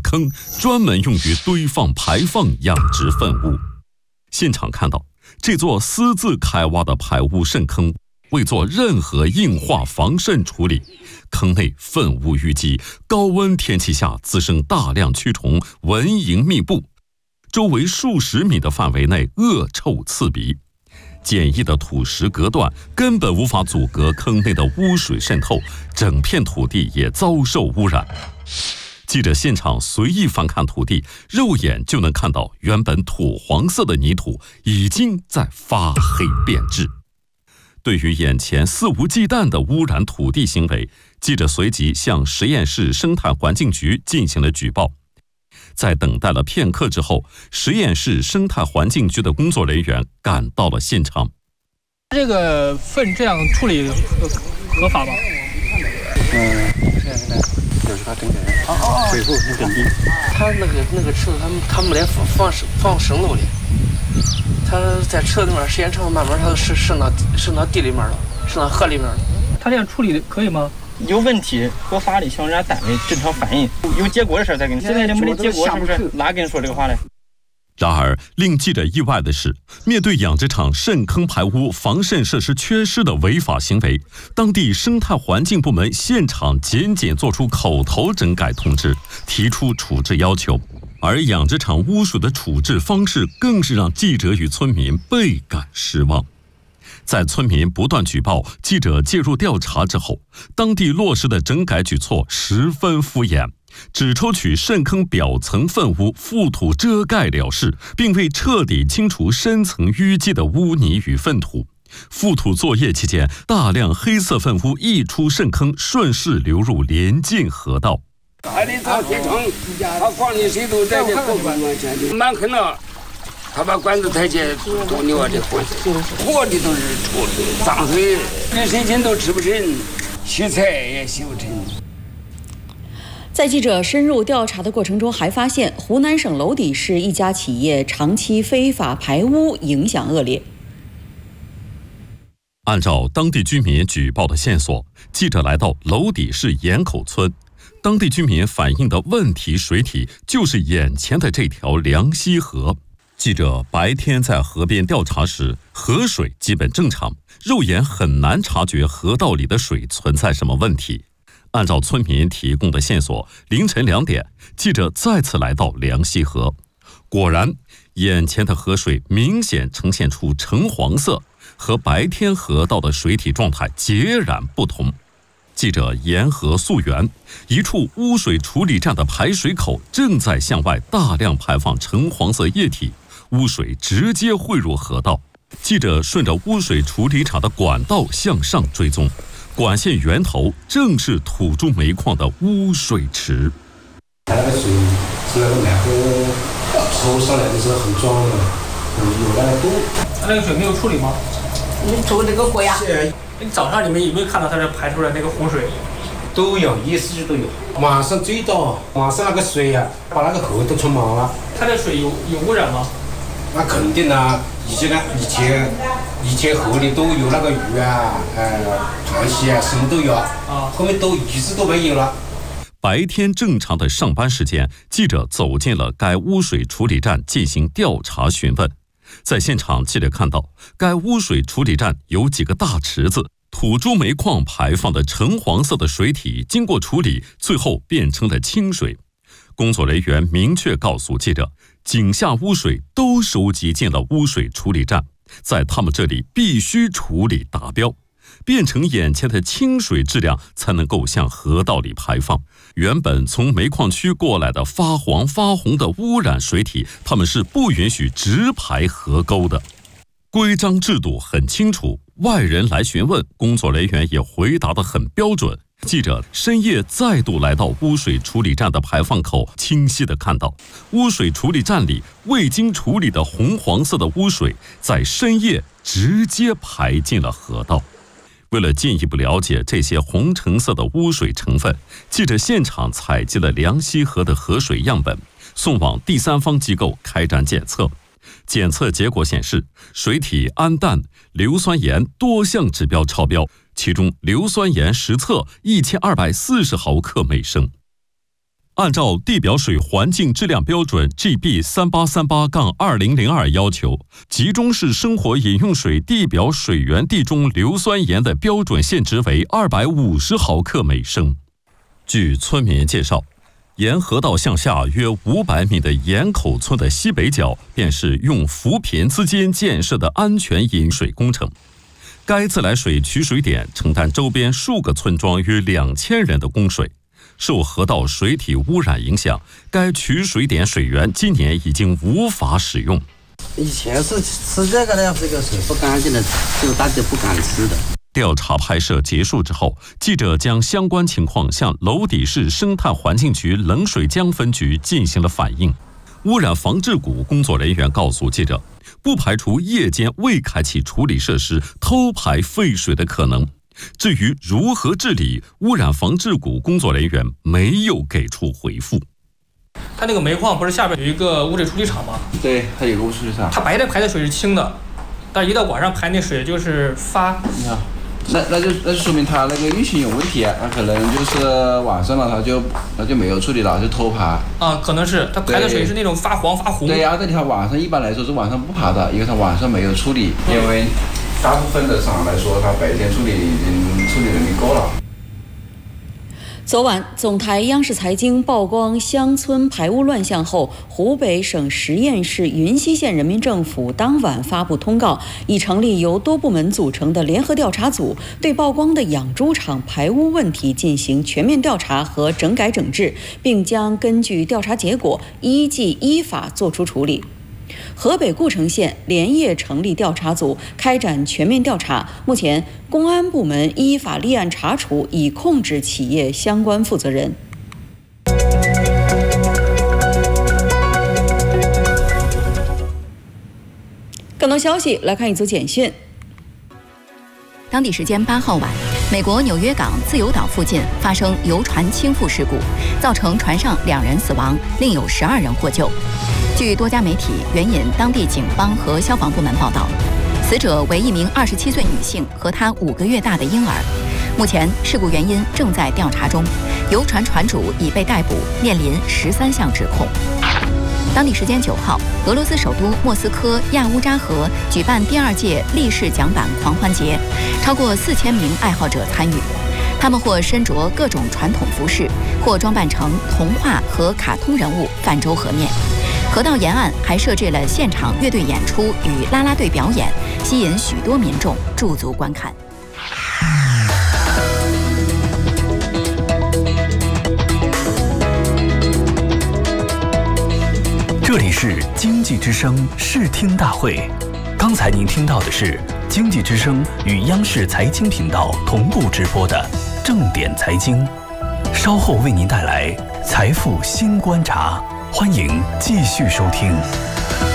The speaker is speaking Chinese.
坑，专门用于堆放排放养殖粪物。现场看到，这座私自开挖的排污渗坑未做任何硬化防渗处理，坑内粪物淤积，高温天气下滋生大量蛆虫，蚊蝇密布，周围数十米的范围内恶臭刺鼻。简易的土石隔断根本无法阻隔坑内的污水渗透，整片土地也遭受污染。记者现场随意翻看土地，肉眼就能看到原本土黄色的泥土已经在发黑变质。对于眼前肆无忌惮的污染土地行为，记者随即向实验室生态环境局进行了举报。在等待了片刻之后，实验室生态环境局的工作人员赶到了现场。 这个粪这样处理合法吗？ 就是他整的，最后是整的。他那个池子，他没来放生了的，他在池子里面时间长，慢慢他都渗到地里面了，渗到河里面了。 他这样处理可以吗？ 有问题，合法的向人家单位正常反映，有结果的事再跟你。现在这没得结果，是不是？哪跟你说这个话嘞？ 然而，令记者意外的是，面对养殖场渗坑排污、防渗设施缺失的违法行为，当地生态环境部门现场仅作出口头整改通知，提出处置要求。而养殖场污水的处置方式更是让记者与村民倍感失望。在村民不断举报、记者介入调查之后，当地落实的整改举措十分敷衍，只抽取渗坑表层粪污，覆土遮盖了事，并未彻底清除深层淤积的污泥与粪土。覆土作业期间，大量黑色粪污溢出渗坑，顺势流入连近河道。 他的他水坑，他管理水都在这河边满坑了。他把管子抬起来，多牛啊！这活活的都是臭的，脏水，连水芹都吃不成，洗菜也洗不成。 在记者深入调查的过程中，还发现湖南省娄底市一家企业长期非法排污，影响恶劣。 按照当地居民举报的线索，记者来到娄底市盐口村。当地居民反映的问题水体就是眼前的这条梁溪河。记者白天在河边调查时，河水基本正常，肉眼很难察觉河道里的水存在什么问题。按照村民提供的线索，凌晨2点，记者再次来到梁溪河，果然，眼前的河水明显呈现出橙黄色，和白天河道的水体状态截然不同。记者沿河溯源，一处污水处理站的排水口正在向外大量排放橙黄色液体，污水直接汇入河道。记者顺着污水处理厂的管道向上追踪，管线源头正是土猪煤矿的污水池。 它那个水是那个满河抽上来的时候很壮的，有那个多。 它那个水没有处理吗？ 你抽这个锅呀？ 早上你们有没有看到它这排出来那个洪水？ 都有，1、4都有。晚上最多，晚上那个水呀，把那个河都冲满了。 它的水有污染吗？ 那肯定啊，以前河里都有那个鱼啊，螃蟹啊，什么都有啊，后面都一直都没有了。 白天正常的上班时间，记者走进了该污水处理站进行调查询问。在现场，记者看到该污水处理站有几个大池子，土猪煤矿排放的橙黄色的水体经过处理，最后变成了清水。工作人员明确告诉记者，井下污水都收集进了污水处理站，在他们这里必须处理达标，变成眼前的清水质量才能够向河道里排放。原本从煤矿区过来的发黄发红的污染水体，他们是不允许直排河沟的。规章制度很清楚，外人来询问，工作人员也回答得很标准。记者深夜再度来到污水处理站的排放口，清晰地看到污水处理站里未经处理的红黄色的污水在深夜直接排进了河道。为了进一步了解这些红橙色的污水成分，记者现场采集了梁溪河的河水样本，送往第三方机构开展检测。检测结果显示，水体氨氮、硫酸盐多项指标超标，其中硫酸盐实测1240毫克每升。 按照地表水环境质量标准 GB3838-2002 要求，集中式生活饮用水地表水源地中硫酸盐的标准限值为250毫克每升。据村民介绍，沿河道向下约500米的盐口村的西北角，便是用扶贫资金建设的安全饮水工程。该自来水取水点承担周边数个村庄约2000人的供水。受河道水体污染影响，该取水点水源今年已经无法使用。 以前是吃这个的，这个水不干净的，就大家不敢吃的。 调查拍摄结束之后，记者将相关情况向娄底市生态环境局冷水江分局进行了反映。污染防治股工作人员告诉记者，不排除夜间未开启处理设施偷排废水的可能。至于如何治理，污染防治股工作人员没有给出回复。 它那个煤矿不是下边有一个污水处理厂吗？ 对，它有个污水处理厂。 它白天排的水是清的，但一到晚上排那水就是发。 那就说明它那个运行有问题啊，那可能就是晚上了，它就没有处理了，就偷排。 啊，可能是它排的水是那种发黄发红。 对呀，这里它晚上一般来说是晚上不排的，因为它晚上没有处理，因为大部分的厂来说，它白天处理已经处理能力够了。 昨晚，总台央视财经曝光乡村排污乱象后，湖北省十堰市云溪县人民政府当晚发布通告，已成立由多部门组成的联合调查组，对曝光的养猪场排污问题进行全面调查和整改整治，并将根据调查结果依法作出处理。河北固城县连夜成立调查组，开展全面调查。目前，公安部门依法立案查处，已控制企业相关负责人。更多消息来看一组简讯。 当地时间8号晚，美国纽约港自由岛附近发生游船倾覆事故，造成船上2人死亡，另有12人获救。据多家媒体援引当地警方和消防部门报道，死者为一名27岁女性和她5个月大的婴儿。目前事故原因正在调查中，游船船主已被逮捕，面临13项指控。当地时间9号，俄罗斯首都莫斯科亚乌扎河举办第2届立式桨板狂欢节，超过4000名爱好者参与。他们或身着各种传统服饰，或装扮成童话和卡通人物泛舟河面。河道沿岸还设置了现场乐队演出与啦啦队表演，吸引许多民众驻足观看。 这里是经济之声视听大会，刚才您听到的是经济之声与央视财经频道同步直播的正点财经，稍后为您带来财富新观察，欢迎继续收听。